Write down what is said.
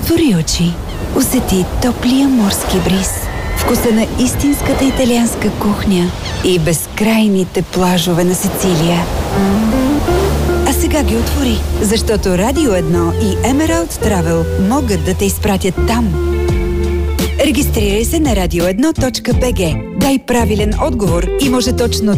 Отвори очи. Усети топлия морски бриз, вкуса на истинската италианска кухня и безкрайните плажове на Сицилия. А сега ги отвори, защото Радио 1 и Emerald Travel могат да те изпратят там. Регистрирай се на radio1.bg. Дай правилен отговор и може точно